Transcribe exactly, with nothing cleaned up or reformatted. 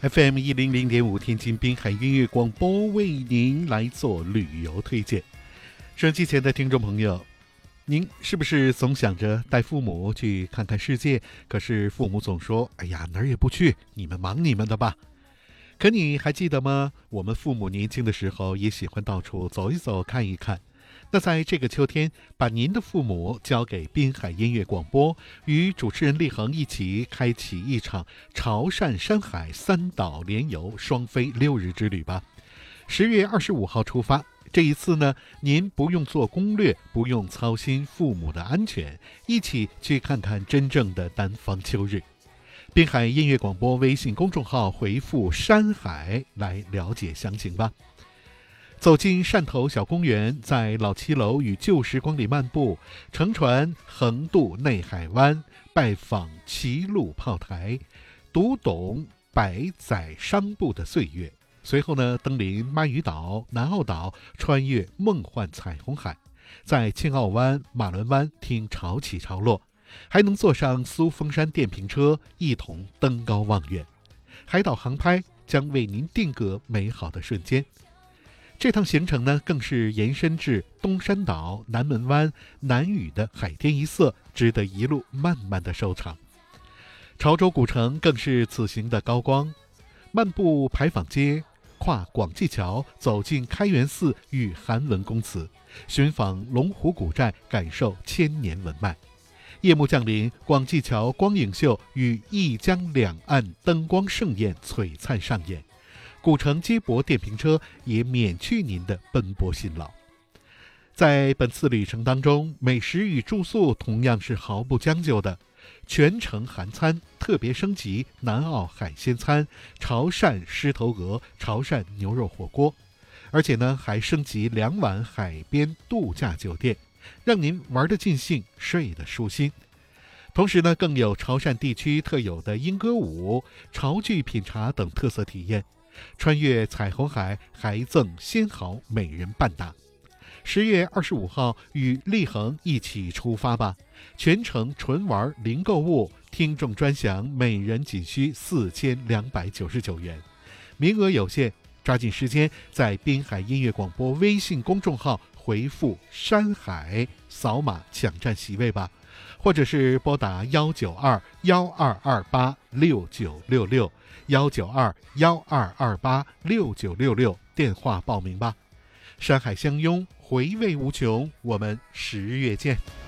F M 一零零点五天津滨海音乐广播为您来做旅游推荐。收音机前的听众朋友，您是不是总想着带父母去看看世界？可是父母总说：“哎呀，哪儿也不去，你们忙你们的吧。”可你还记得吗？我们父母年轻的时候也喜欢到处走一走、看一看。那在这个秋天，把您的父母交给滨海音乐广播，与主持人立恒一起开启一场潮汕山海三岛联游双飞六日之旅吧。十月二十五号出发，这一次呢，您不用做攻略，不用操心父母的安全，一起去看看真正的南方秋日。滨海音乐广播微信公众号回复山海来了解详情吧。走进汕头小公园，在老七楼与旧时光里漫步，乘船横渡内海湾，拜访齐鲁炮台，读懂百载商埠的岁月。随后呢，登临鳗鱼岛、南澳岛，穿越梦幻彩虹海，在青澳湾、马伦湾听潮起潮落，还能坐上苏峰山电瓶车，一同登高望远。海岛航拍将为您定格美好的瞬间。这趟行程呢，更是延伸至东山岛、南门湾、南屿的海天一色，值得一路慢慢的收藏。潮州古城更是此行的高光，漫步牌坊街，跨广济桥，走进开元寺与韩文公祠，寻访龙湖古寨，感受千年文脉。夜幕降临，广济桥光影秀与一江两岸灯光盛宴璀璨上演。古城接驳电瓶车也免去您的奔波辛劳。在本次旅程当中，美食与住宿同样是毫不将就的，全程韩餐，特别升级南澳海鲜餐、潮汕狮头鹅、潮汕牛肉火锅，而且呢还升级两晚海边度假酒店，让您玩得尽兴，睡得舒心。同时呢，更有潮汕地区特有的莺歌舞、潮剧品茶等特色体验。穿越彩虹海，还赠鲜蚝每人半打。十月二十五号与立恒一起出发吧，全程纯玩零购物，听众专享每人仅需四千两百九十九元，名额有限，抓紧时间在滨海音乐广播微信公众号回复山海，扫码抢占席位吧，或者是拨打幺九二幺二二八六九六六幺九二幺二二八六九六六电话报名吧。山海相拥，回味无穷，我们十月见。